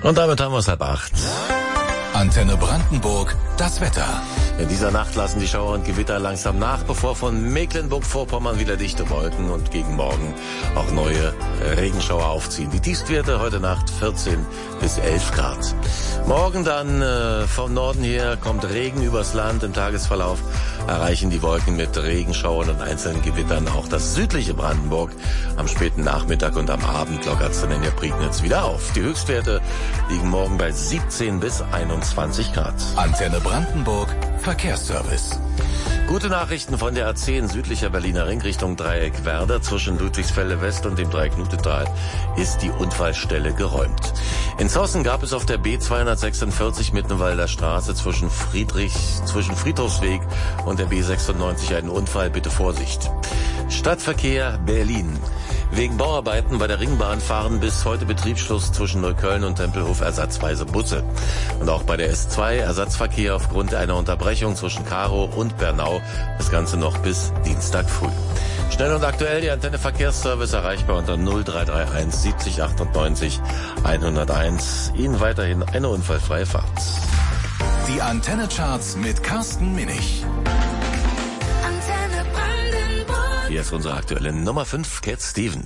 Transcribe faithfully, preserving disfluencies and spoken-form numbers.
Und damit haben wir es halb acht. Antenne Brandenburg, das Wetter. In dieser Nacht lassen die Schauer und Gewitter langsam nach, bevor von Mecklenburg-Vorpommern wieder dichte Wolken und gegen Morgen auch neue Regenschauer aufziehen. Die Tiefstwerte heute Nacht vierzehn bis elf Grad. Morgen dann äh, vom Norden her kommt Regen übers Land. Im Tagesverlauf erreichen die Wolken mit Regenschauern und einzelnen Gewittern auch das südliche Brandenburg. Am späten Nachmittag und am Abend lockert es dann in der Prignitz wieder auf. Die Höchstwerte liegen morgen bei siebzehn bis einundzwanzig Grad. Antenne Brandenburg, Verkehrsservice. Gute Nachrichten von der A zehn südlicher Berliner Ring Richtung Dreieck Werder. Zwischen Ludwigsfelde West und dem Dreieck Nutetal ist die Unfallstelle geräumt. In Zossen gab es auf der B zweihundertsechsundvierzig Mittenwalder Straße zwischen Friedrich, zwischen Friedhofsweg und der B sechsundneunzig einen Unfall. Bitte Vorsicht. Stadtverkehr Berlin. Wegen Bauarbeiten bei der Ringbahn fahren bis heute Betriebsschluss zwischen Neukölln und Tempelhof ersatzweise Busse. Und auch bei der S zwei Ersatzverkehr aufgrund einer Unterbrechung zwischen Karow und Bernau. Das Ganze noch bis Dienstag früh. Schnell und aktuell die Antenne Verkehrsservice erreichbar unter null drei drei eins siebzig achtundneunzig hunderteins. Ihnen weiterhin eine unfallfreie Fahrt. Die Antenne Charts mit Carsten Minich. Hier ist unsere aktuelle Nummer fünf, Cat Stevens.